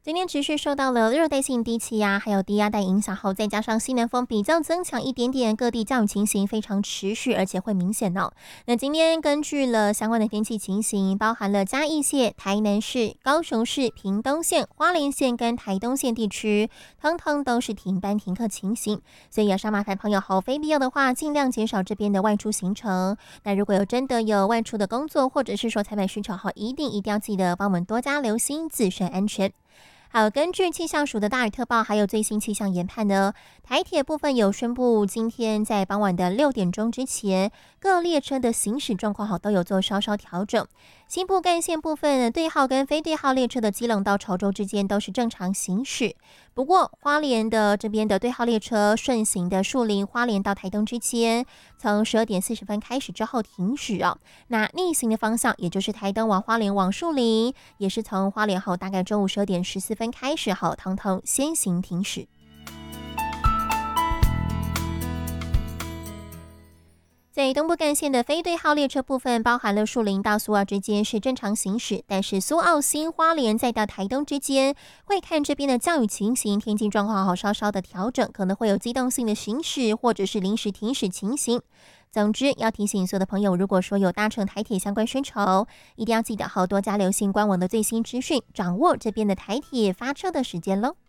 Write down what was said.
今天持续受到了热带性低气压还有低压带影响后，再加上西南风比较增强一点点，各地降雨情形非常持续，而且会明显哦。那今天根据了相关的天气情形，包含了嘉义县、台南市、高雄市、屏东县、花莲县跟台东县地区，通通都是停班停课情形。所以要上麻烦朋友后，非必要的话，尽量减少这边的外出行程。那如果真的有外出的工作，或者是说采买需求后，一定要记得帮我们多加留心，自身安全。好，根据气象署的大雨特报，还有最新气象研判呢，台铁部分有宣布，今天在傍晚的6点钟之前，各列车的行驶状况都有做稍稍调整。新部干线部分，对号跟非对号列车的基隆到潮州之间都是正常行驶。不过，花莲的这边的对号列车顺行的树林花莲到台东之间，从12点40分开始之后停驶哦。那逆行的方向，也就是台东往花莲往树林，也是从花莲后大概中午12点14分开始后，通通先行停驶。在东部干线的非对号列车部分，包含了树林到苏澳之间是正常行驶，但是苏澳新花莲再到台东之间，会看这边的降雨情形、天气状况好稍稍的调整，可能会有机动性的行驶或者是临时停驶情形。总之，要提醒所有的朋友，如果说有搭乘台铁相关需求，一定要记得多加留心官网的最新资讯，掌握这边的台铁发车的时间喽。